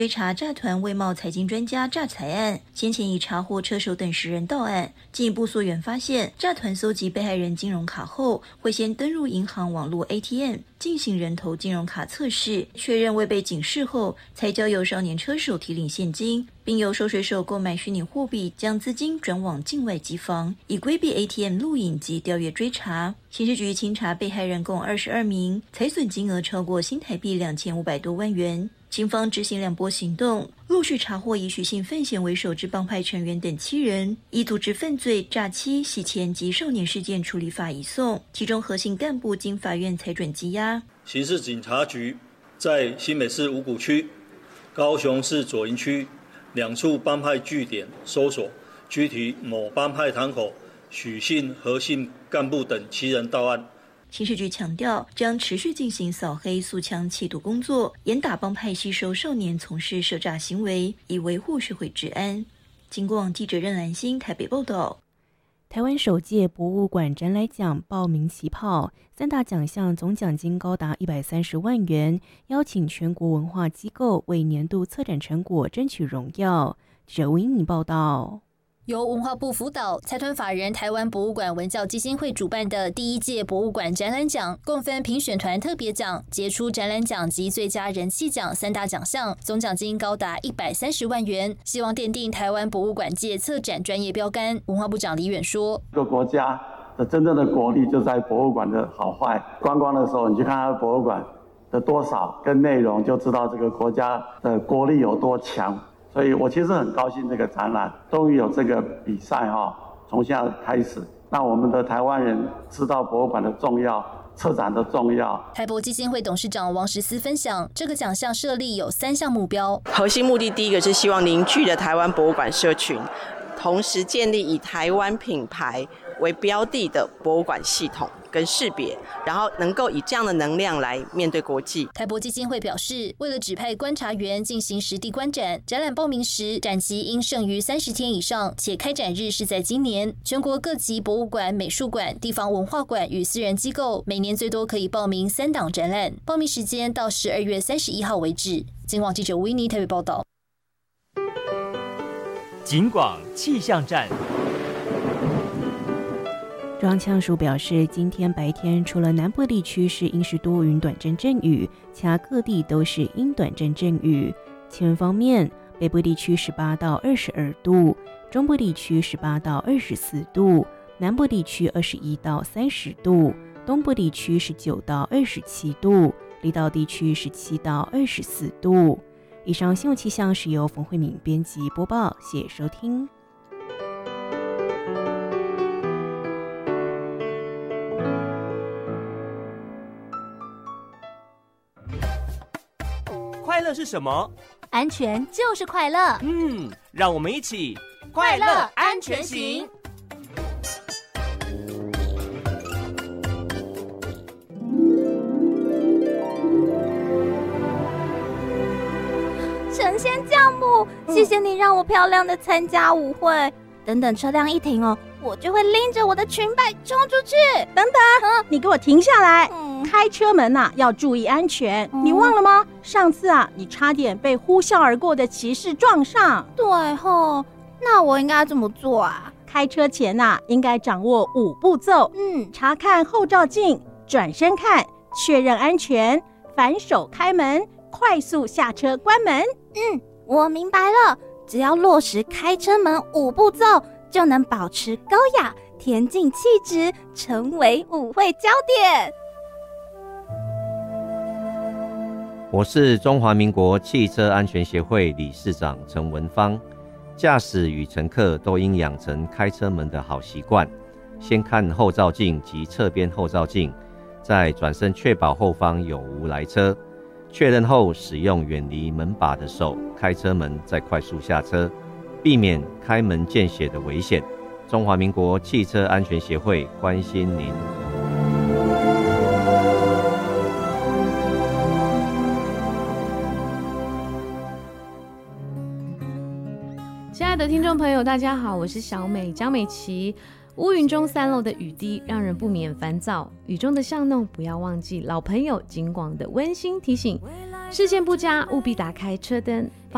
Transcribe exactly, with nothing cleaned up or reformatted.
追查诈团外贸财经专家诈财案，先前已查获车手等十人到案。进一步溯源发现，诈团搜集被害人金融卡后，会先登入银行网络 A T M 进行人头金融卡测试，确认未被警示后，才交由少年车手提领现金，并由收水手购买虚拟货币，将资金转往境外机房，以规避 A T M 录影及调阅追查。刑事局清查被害人共二十二名，财损金额超过新台币两千五百多万元。警方执行两波行动，陆续查获以许姓范闲为首之帮派成员等七人，以组织犯罪、诈欺、洗钱及少年事件处理法移送，其中核心干部经法院裁准羁押。 刑事警察局在新北市五股区、高雄市左营区两处帮派据点搜索，拘提某帮派堂口许姓何姓干部等七人到案。 刑事局强调，将持续进行扫黑肃枪缉毒工作，严打帮派吸收少年从事涉诈行为，以维护社会治安。经过记者任兰心台北报道。 台湾首届博物馆展览奖报名起跑，三大奖项总奖金高达一百三十万元，邀请全国文化机构为年度策展成果争取荣耀。记者吴英妮报道。 由文化部辅导、财团法人台湾博物馆文教基金会主办的第一届博物馆展览奖，共分评选团特别奖、杰出展览奖及最佳人气奖三大奖项，总奖金高达一百三十万元，希望奠定台湾博物馆界策展专业标杆。文化部长李远说：“ 一个国家的真正的国力就在博物馆的好坏。观光的时候，你去看它的博物馆的多少跟内容，就知道这个国家的国力有多强。”所以我其实很高兴这个展览终于有这个比赛哈，从现在开始，让我们的台湾人知道博物馆的重要，策展的重要。 台博基金会董事长王时思分享，这个奖项设立有三项目标， 核心目的第一个是希望凝聚了台湾博物馆社群，同时建立以台湾品牌为标的的博物馆系统跟识别，然后能够以这样的能量来面对国际。 台博基金会表示，为了指派观察员进行实地观展，展览报名时展期应剩余三十天以上，且开展日是在今年。全国各级博物馆、美术馆、地方文化馆与私人机构每年最多可以报名三档展览，报名时间到十二月三十一号为止。警广记者吴依妮台北报道。 警广气象站。 中央气象署表示，今天白天除了南部地区是阴时多云短阵阵雨，其他各地都是阴短阵阵雨。气温方面，北部地区十八到二十二度，中部地区十八到二十四度，南部地区二十一到三十度，东部地区十九到二十七度，离岛地区十七到二十四度。以上新闻气象是由冯慧敏编辑播报，谢谢收听。 快乐是什么？ 安全就是快乐。 嗯，让我们一起快乐安全行。神仙教母，谢谢你让我漂亮的参加舞会。等等车辆一停哦，我就会拎着我的裙摆冲出去。 等等，嗯、你给我停下来！嗯、开车门呐、啊、要注意安全，嗯、你忘了吗？上次啊，你差点被呼啸而过的骑士撞上。 对吼，那我应该怎么做啊？ 开车前呐、啊，应该掌握五步骤。嗯，查看后照镜，转身看，确认安全，反手开门，快速下车关门。 嗯，我明白了。只要落实开车门五步骤，就能保持高雅、恬静气质，成为舞会焦点。 我是中华民国汽车安全协会理事长陈文芳。驾驶与乘客都应养成开车门的好习惯，先看后照镜及侧边后照镜，再转身确保后方有无来车。确认后，使用远离门把的手开车门，再快速下车，避免开门见血的危险。中华民国汽车安全协会关心您。 亲爱的听众朋友，大家好，我是小美江美琪。乌云中散落的雨滴让人不免烦躁，雨中的巷弄不要忘记老朋友警广的温馨提醒，视线不佳务必打开车灯。